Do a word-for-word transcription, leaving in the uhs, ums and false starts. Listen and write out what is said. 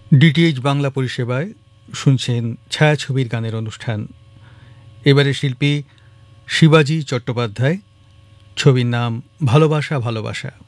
DTH Bangla পরিষেবায় শুনছেন ছায়াছবির গানের অনুষ্ঠান। এবারে শিল্পী শিবাজি চট্টোপাধ্যায়, ছবির নাম ভালোবাসা ভালোবাসা।